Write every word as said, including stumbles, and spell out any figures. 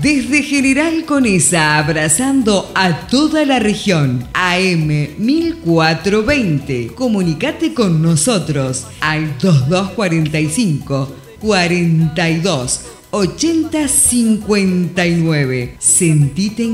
Desde General Conesa, abrazando a toda la región, A M mil cuatrocientos veinte. Comunicate con nosotros al veintidós cuarenta y cinco, cuarenta y dos, ochenta cincuenta y nueve. Sentite en